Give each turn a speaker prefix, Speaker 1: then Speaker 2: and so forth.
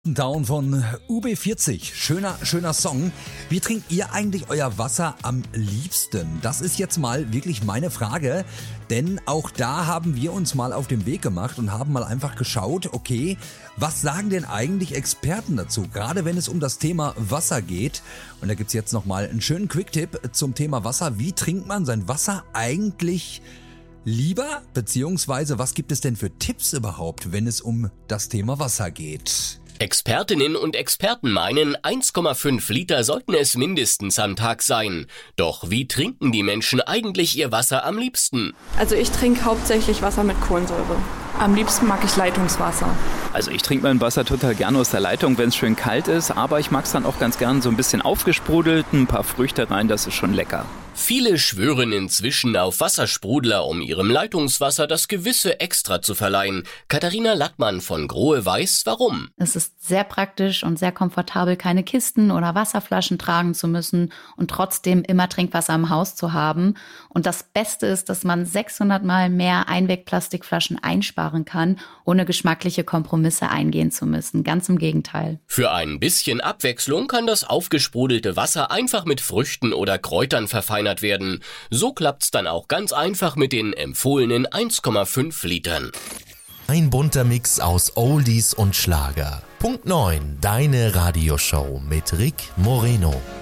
Speaker 1: Down von UB40. Schöner Song. Wie trinkt ihr eigentlich euer Wasser am liebsten? Das ist jetzt mal wirklich meine Frage, denn auch da haben wir uns mal auf den Weg gemacht und haben mal einfach geschaut, okay, was sagen denn eigentlich Experten dazu, gerade wenn es um das Thema Wasser geht? Und da gibt's jetzt nochmal einen schönen Quick-Tipp zum Thema Wasser. Wie trinkt man sein Wasser eigentlich lieber? Beziehungsweise was gibt es denn für Tipps überhaupt, wenn es um das Thema Wasser geht?
Speaker 2: Expertinnen und Experten meinen, 1,5 Liter sollten es mindestens am Tag sein. Doch wie trinken die Menschen eigentlich ihr Wasser am liebsten?
Speaker 3: Also ich trinke hauptsächlich Wasser mit Kohlensäure. Am liebsten mag ich Leitungswasser.
Speaker 4: Also ich trinke mein Wasser total gerne aus der Leitung, wenn es schön kalt ist. Aber ich mag es dann auch ganz gern so ein bisschen aufgesprudelt, ein paar Früchte rein, das ist schon lecker.
Speaker 2: Viele schwören inzwischen auf Wassersprudler, um ihrem Leitungswasser das gewisse Extra zu verleihen. Katharina Lattmann von Grohe weiß, warum.
Speaker 5: Es ist sehr praktisch und sehr komfortabel, keine Kisten oder Wasserflaschen tragen zu müssen und trotzdem immer Trinkwasser im Haus zu haben. Und das Beste ist, dass man 600 Mal mehr Einwegplastikflaschen einsparen kann, ohne geschmackliche Kompromisse eingehen zu müssen. Ganz im Gegenteil.
Speaker 2: Für ein bisschen Abwechslung kann das aufgesprudelte Wasser einfach mit Früchten oder Kräutern verfeinert werden. So klappt's dann auch ganz einfach mit den empfohlenen 1,5 Litern.
Speaker 6: Ein bunter Mix aus Oldies und Schlager. Punkt 9, deine Radioshow mit Rick Moreno.